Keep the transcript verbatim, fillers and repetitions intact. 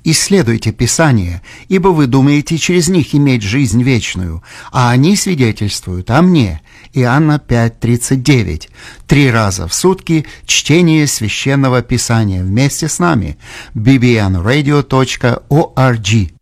Исследуйте Писание, ибо вы думаете через них иметь жизнь вечную, а они свидетельствуют о мне». Иоанна пять тридцать девять. Три раза в сутки чтение Священного Писания вместе с нами. би би эн радио точка орг.